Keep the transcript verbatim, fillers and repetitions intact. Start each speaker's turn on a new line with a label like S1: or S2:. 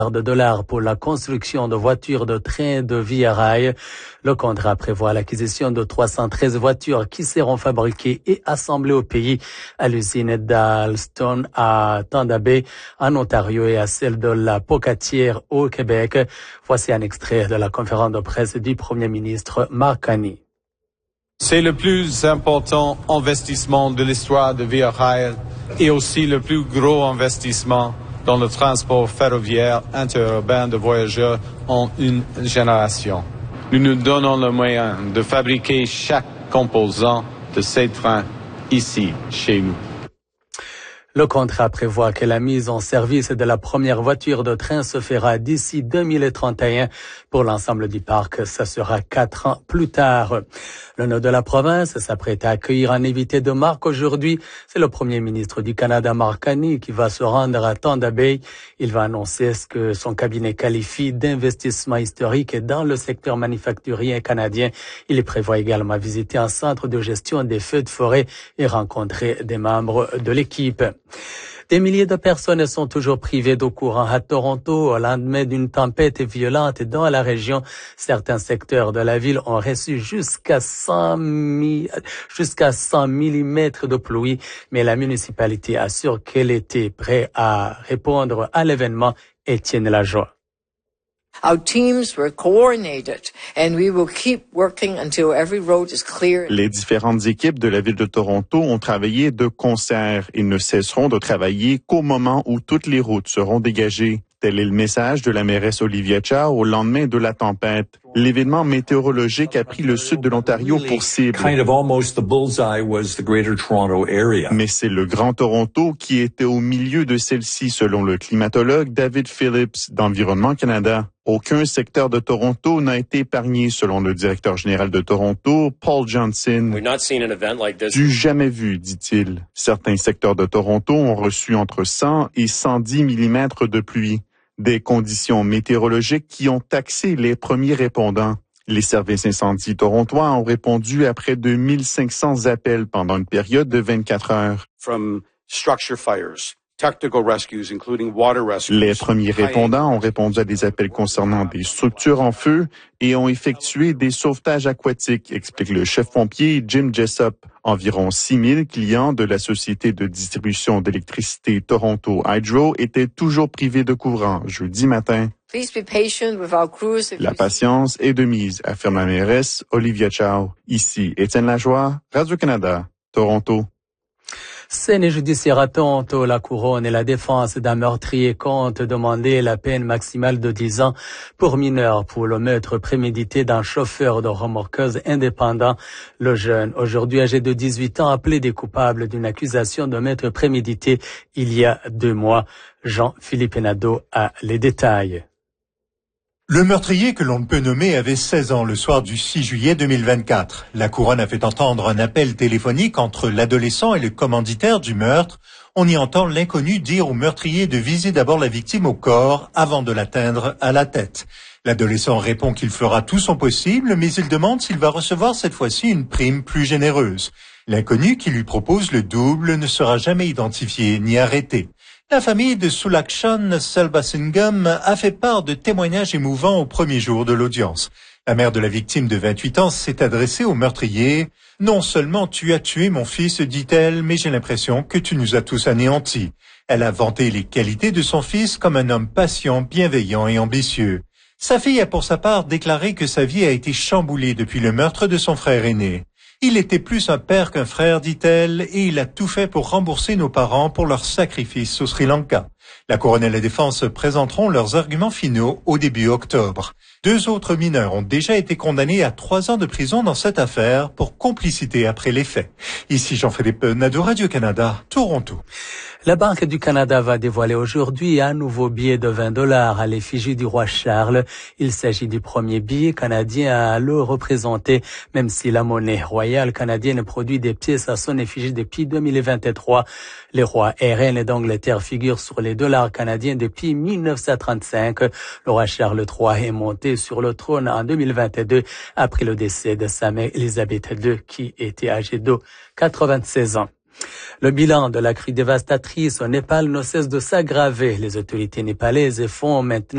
S1: de dollars pour la construction de voitures de train de via rail. Le contrat prévoit l'acquisition de trois cent treize voitures qui seront fabriquées et assemblées au pays à l'usine d'Alston à Thunder Bay en Ontario et à celle de la Pocatière au Québec. Voici un extrait de la conférence de presse du Premier ministre Mark Carney.
S2: C'est le plus important investissement de l'histoire de Via Rail et aussi le plus gros investissement dans le transport ferroviaire interurbain de voyageurs en une génération. Nous nous donnons le moyen de fabriquer chaque composant de ces trains ici, chez nous.
S1: Le contrat prévoit que la mise en service de la première voiture de train se fera d'ici deux mille trente et un. Pour l'ensemble du parc, ça sera quatre ans plus tard. Le nord de la province s'apprête à accueillir un invité de marque aujourd'hui. C'est le premier ministre du Canada, Mark Carney, qui va se rendre à Thunder Bay. Il va annoncer ce que son cabinet qualifie d'investissement historique dans le secteur manufacturier canadien. Il prévoit également visiter un centre de gestion des feux de forêt et rencontrer des membres de l'équipe. Des milliers de personnes sont toujours privées d'eau courante à Toronto au lendemain d'une tempête violente dans la région. Certains secteurs de la ville ont reçu jusqu'à cent millimètres de pluie, mais la municipalité assure qu'elle était prête à répondre à l'événement. Étienne Lajoie.
S3: Our teams were coordinated and we will keep working until every road is clear.
S4: Les différentes équipes de la ville de Toronto ont travaillé de concert et ne cesseront de travailler qu'au moment où toutes les routes seront dégagées. Tel est le message de la mairesse Olivia Chow au lendemain de la tempête. L'événement météorologique a pris le sud de l'Ontario pour cible. Mais c'est le Grand Toronto qui était au milieu de celle-ci, selon le climatologue David Phillips d'Environnement Canada. Aucun secteur de Toronto n'a été épargné, selon le directeur général de Toronto, Paul Johnson. Du jamais vu, dit-il. Certains secteurs de Toronto ont reçu entre cent et cent dix millimètres de pluie. Des conditions météorologiques qui ont taxé les premiers répondants. Les services incendies torontois ont répondu à près de mille cinq cents appels pendant une période de vingt-quatre heures.
S5: From structure fires.
S4: Les premiers répondants ont répondu à des appels concernant des structures en feu et ont effectué des sauvetages aquatiques, explique le chef pompier Jim Jessup. Environ six mille clients de la société de distribution d'électricité Toronto Hydro étaient toujours privés de courant jeudi matin. La patience est de mise, affirme la mairesse Olivia Chow. Ici, Étienne Lajoie, Radio-Canada, Toronto.
S1: Scène judiciaire à Toronto, la couronne et la défense d'un meurtrier comptent demander la peine maximale de dix ans pour mineur pour le meurtre prémédité d'un chauffeur de remorqueuse indépendant. Le jeune, aujourd'hui âgé de dix-huit ans, a plaidé coupable d'une accusation de meurtre prémédité il y a deux mois. Jean-Philippe Nadeau a les détails.
S6: Le meurtrier que l'on ne peut nommer avait seize ans le soir du six juillet deux mille vingt-quatre. La couronne a fait entendre un appel téléphonique entre l'adolescent et le commanditaire du meurtre. On y entend l'inconnu dire au meurtrier de viser d'abord la victime au corps avant de l'atteindre à la tête. L'adolescent répond qu'il fera tout son possible, mais il demande s'il va recevoir cette fois-ci une prime plus généreuse. L'inconnu qui lui propose le double ne sera jamais identifié ni arrêté. La famille de Sulakshan Selbasingam a fait part de témoignages émouvants au premier jour de l'audience. La mère de la victime de vingt-huit ans s'est adressée au meurtrier. « Non seulement tu as tué mon fils, dit-elle, mais j'ai l'impression que tu nous as tous anéantis. » Elle a vanté les qualités de son fils comme un homme patient, bienveillant et ambitieux. Sa fille a pour sa part déclaré que sa vie a été chamboulée depuis le meurtre de son frère aîné. Il était plus un père qu'un frère, dit-elle, et il a tout fait pour rembourser nos parents pour leur sacrifice au Sri Lanka. La couronne et la défense présenteront leurs arguments finaux au début octobre. Deux autres mineurs ont déjà été condamnés à trois ans de prison dans cette affaire pour complicité après les faits. Ici Jean-Philippe Nadeau, Radio-Canada, Toronto.
S1: La Banque du Canada va dévoiler aujourd'hui un nouveau billet de vingt dollars à l'effigie du roi Charles. Il s'agit du premier billet canadien à le représenter, même si la monnaie royale canadienne produit des pièces à son effigie depuis deux mille vingt-trois. Les rois et reines d'Angleterre figurent sur les dollars canadiens depuis mille neuf cent trente-cinq. Le roi Charles trois est monté sur le trône en deux mille vingt-deux après le décès de sa mère Elisabeth deux qui était âgée de quatre-vingt-seize ans. Le bilan de la crue dévastatrice au Népal ne cesse de s'aggraver. Les autorités népalaises font maintenant